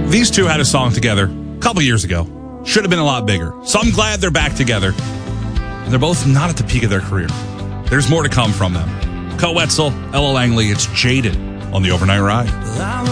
These two had a song together a couple years ago. Should have been a lot bigger. So I'm glad they're back together. And they're both not at the peak of their career. There's more to come from them. Co Wetzel, Ella Langley, it's Jaded on the Overnight Ride.